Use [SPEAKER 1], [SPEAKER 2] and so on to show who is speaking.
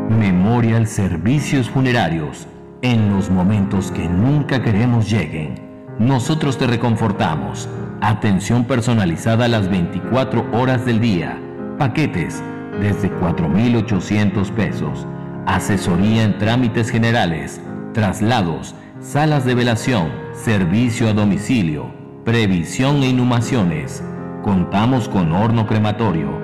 [SPEAKER 1] Memorial Servicios Funerarios. En los momentos que nunca queremos lleguen, nosotros te reconfortamos. Atención personalizada a las 24 horas del día. Paquetes desde 4,800 pesos. Asesoría en trámites generales, traslados, salas de velación, servicio a domicilio, previsión e inhumaciones. Contamos con horno crematorio,